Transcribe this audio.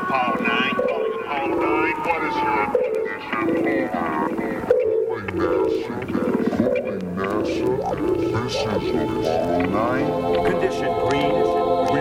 Apollo 9. Apollo 9, what is your condition? NASA, this is Apollo 9. Condition green.